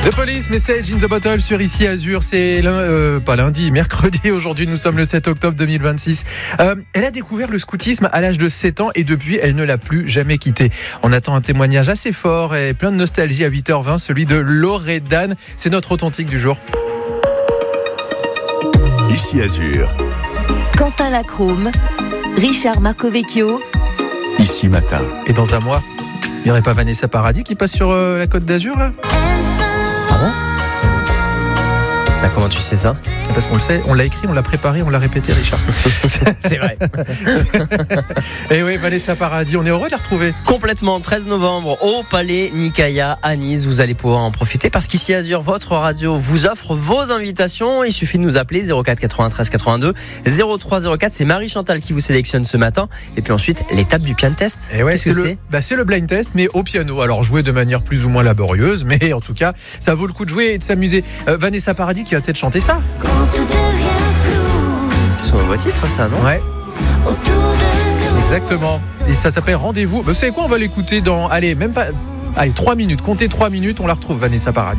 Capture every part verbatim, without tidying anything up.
The Police, Message in the Bottle sur Ici Azur. C'est lun- euh, pas lundi, mercredi. Aujourd'hui, nous sommes le sept octobre deux mille vingt-six. Euh, elle a découvert le scoutisme à l'âge de sept ans et depuis, elle ne l'a plus jamais quitté. On attend un témoignage assez fort et plein de nostalgie à huit heures vingt, celui de Loredane. C'est notre authentique du jour. Ici Azur. Quentin Lacrome, Richard Marcovecchio. Ici Matin. Et dans un mois, il n'y aurait pas Vanessa Paradis qui passe sur euh, la Côte d'Azur là ? Ah bon ? Bah, comment tu sais ça ? Parce qu'on le sait, on l'a écrit, on l'a préparé, on l'a répété, Richard. C'est vrai. Et oui, Vanessa Paradis, on est heureux de la retrouver. Complètement, treize novembre au Palais Nicaïa à Nice. Vous allez pouvoir en profiter parce qu'ici Azur, votre radio vous offre vos invitations. Il suffit de nous appeler zéro quatre quatre-vingt-treize quatre-vingt-deux zéro trois zéro quatre. C'est Marie Chantal qui vous sélectionne ce matin. Et puis ensuite, l'étape du piano test. Et ouais, Qu'est-ce c'est, que le, c'est bah, c'est le blind test, mais au piano. Alors, jouer de manière plus ou moins laborieuse, mais en tout cas, ça vaut le coup de jouer et de s'amuser. Euh, Vanessa Paradis qui va peut-être chanter ça. Ce sont vos titres, ça, non ? Ouais. Exactement. Et ça s'appelle Rendez-vous. Bah, vous savez quoi, on va l'écouter dans, allez, même pas, allez, trois minutes. Comptez trois minutes, on la retrouve, Vanessa Paradis.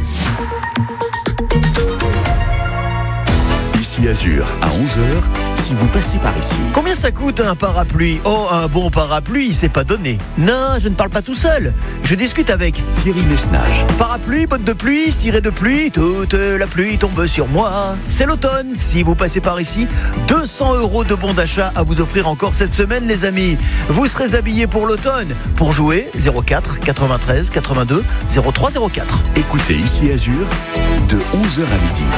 Ici Azur, à onze heures, si vous passez par ici. Combien ça coûte un parapluie ? Oh, un bon parapluie, c'est pas donné. Non, je ne parle pas tout seul. Je discute avec Thierry Messnage. parapluie, bottes de pluie, ciré de pluie, toute la pluie tombe sur moi. C'est l'automne. Si vous passez par ici, deux cents euros de bons d'achat à vous offrir encore cette semaine, les amis. Vous serez habillés pour l'automne. Pour jouer, zéro quatre quatre-vingt-treize quatre-vingt-deux zéro trois zéro quatre. Écoutez Ici Azur, de onze heures à midi.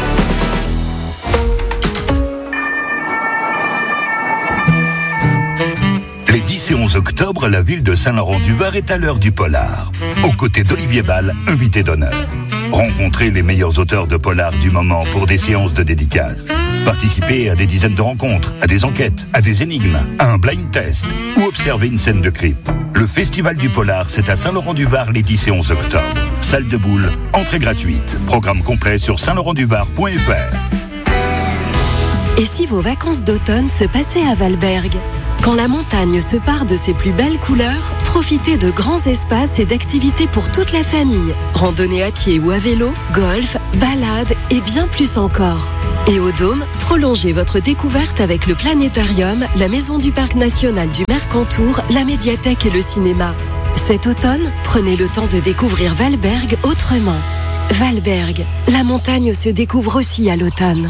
Les dix et onze octobre, la ville de Saint-Laurent-du-Var est à l'heure du polar. Aux côtés d'Olivier Ball, invité d'honneur. Rencontrez les meilleurs auteurs de polar du moment pour des séances de dédicaces. Participez à des dizaines de rencontres, à des enquêtes, à des énigmes, à un blind test ou observez une scène de crime. Le Festival du Polar, c'est à Saint-Laurent-du-Var les dix et onze octobre. Salle de boule, entrée gratuite. Programme complet sur saint laurent du var point f r. Et si vos vacances d'automne se passaient à Valberg ? Quand la montagne se pare de ses plus belles couleurs, profitez de grands espaces et d'activités pour toute la famille. Randonnée à pied ou à vélo, golf, balade et bien plus encore. Et au Dôme, prolongez votre découverte avec le planétarium, la maison du parc national du Mercantour, la médiathèque et le cinéma. Cet automne, prenez le temps de découvrir Valberg autrement. Valberg, la montagne se découvre aussi à l'automne.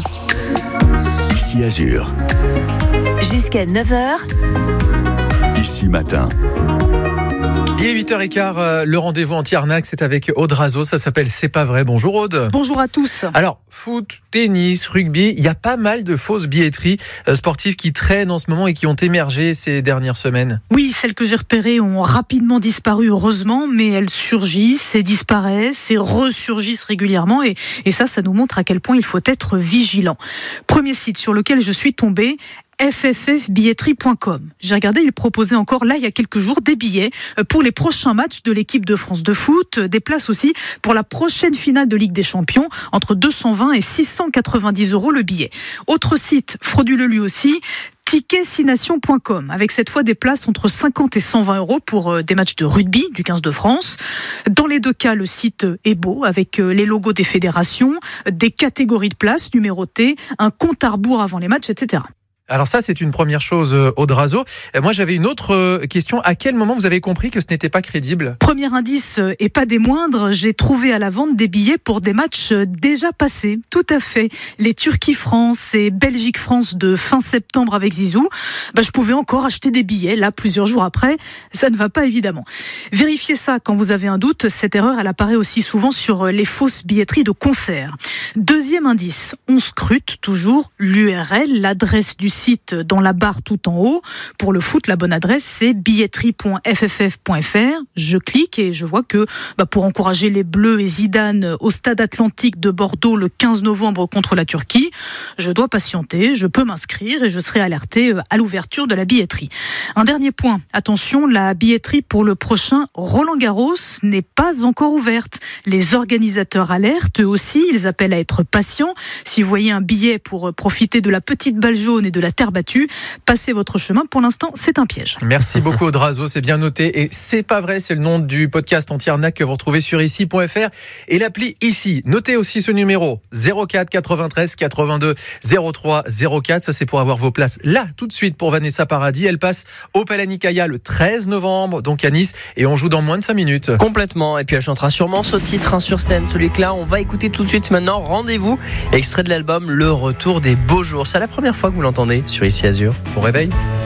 Ici Azur. Jusqu'à neuf heures, Ici Matin. Il est huit heures quinze, euh, le rendez-vous anti-arnaque, c'est avec Aude Razo, ça s'appelle C'est pas vrai. Bonjour Aude. Bonjour à tous. Alors, foot, tennis, rugby, il y a pas mal de fausses billetteries euh, sportives qui traînent en ce moment et qui ont émergé ces dernières semaines. Oui, celles que j'ai repérées ont rapidement disparu, heureusement, mais elles surgissent et disparaissent et ressurgissent régulièrement. Et, et ça, ça nous montre à quel point il faut être vigilant. Premier site sur lequel je suis tombée, f f f billetterie point com. J'ai regardé, il proposait encore là il y a quelques jours des billets pour les prochains matchs de l'équipe de France de foot, des places aussi pour la prochaine finale de Ligue des Champions, entre deux cent vingt et six cent quatre-vingt-dix euros le billet. Autre site frauduleux lui aussi, ticket six nations point com, avec cette fois des places entre cinquante et cent vingt euros pour des matchs de rugby du quinze de France. Dans les deux cas, le site est beau, avec les logos des fédérations, des catégories de places numérotées, un compte à rebours avant les matchs, et cetera. Alors ça, c'est une première chose, Aude Razo. Moi, j'avais une autre question. À quel moment vous avez compris que ce n'était pas crédible ? Premier indice, et pas des moindres, j'ai trouvé à la vente des billets pour des matchs déjà passés. Tout à fait. Les Turquie-France et Belgique-France de fin septembre avec Zizou. Bah, je pouvais encore acheter des billets, là, plusieurs jours après. Ça ne va pas, évidemment. Vérifiez ça quand vous avez un doute. Cette erreur, elle apparaît aussi souvent sur les fausses billetteries de concerts. Deuxième indice, on scrute toujours l'U R L, l'adresse du site dans la barre tout en haut. Pour le foot, la bonne adresse, c'est billetterie point f f f point f r. Je clique et je vois que bah, pour encourager les Bleus et Zidane au stade Atlantique de Bordeaux le quinze novembre contre la Turquie, je dois patienter, je peux m'inscrire et je serai alerté à l'ouverture de la billetterie. Un dernier point, attention, la billetterie pour le prochain Roland-Garros n'est pas encore ouverte. Les organisateurs alertent, eux aussi, ils appellent à être patients. Si vous voyez un billet pour profiter de la petite balle jaune et de la la terre battue. Passez votre chemin. Pour l'instant, c'est un piège. Merci beaucoup Drazo, c'est bien noté. Et c'est pas vrai, c'est le nom du podcast anti-arnaque que vous retrouvez sur ici point f r et l'appli Ici. Notez aussi ce numéro zéro quatre quatre-vingt-treize quatre-vingt-deux zéro trois zéro quatre. Ça, c'est pour avoir vos places là tout de suite pour Vanessa Paradis. Elle passe au Palais Nicaïa le treize novembre, donc à Nice, et on joue dans moins de cinq minutes. Complètement. Et puis elle chantera sûrement ce titre hein, sur scène, celui que là on va écouter tout de suite maintenant. Rendez-vous, extrait de l'album Le Retour des Beaux Jours. C'est la première fois que vous l'entendez sur Ici Azur. Bon réveil.